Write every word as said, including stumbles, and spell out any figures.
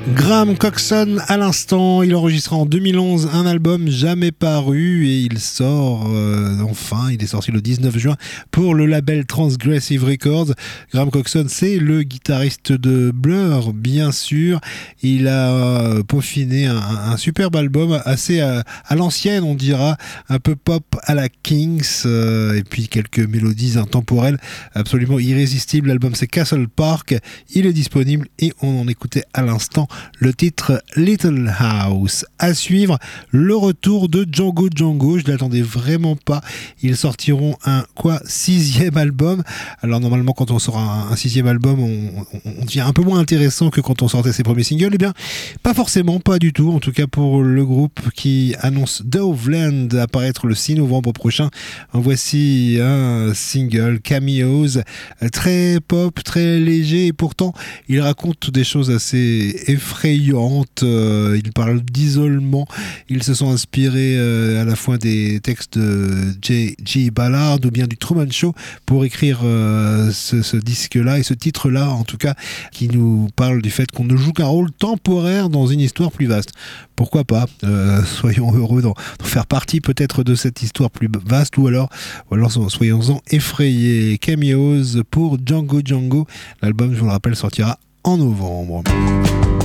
Graham Coxon à l'instant, il enregistra en deux mille onze un album jamais paru et il sort euh, enfin, il est sorti le dix-neuf juin pour le label Transgressive Records. Graham Coxon, c'est le guitariste de Blur, bien sûr. Il a euh, peaufiné un, un superbe album assez à, à l'ancienne, on dira, un peu pop à la Kings, euh, et puis quelques mélodies intemporelles absolument irrésistibles. L'album c'est Castle Park, il est disponible et on en écoutait à l'instant le titre Little House. À suivre, le retour de Django Django. Je ne l'attendais vraiment pas. Ils sortiront un quoi sixième album. Alors normalement, quand on sort un, un sixième album, on, on, on devient un peu moins intéressant que quand on sortait ses premiers singles. Eh bien, pas forcément, pas du tout. En tout cas pour le groupe qui annonce Doveland apparaître le six novembre prochain. En voici un single, Cameos, très pop, très léger et pourtant il raconte des choses assez effrayante, euh, il parle d'isolement, ils se sont inspirés euh, à la fois des textes de J G. Ballard ou bien du Truman Show pour écrire euh, ce, ce disque-là et ce titre-là en tout cas qui nous parle du fait qu'on ne joue qu'un rôle temporaire dans une histoire plus vaste. Pourquoi pas, euh, soyons heureux d'en, d'en faire partie peut-être de cette histoire plus vaste ou alors, ou alors soyons-en effrayés. Cameos pour Django Django, l'album je vous le rappelle sortira en novembre.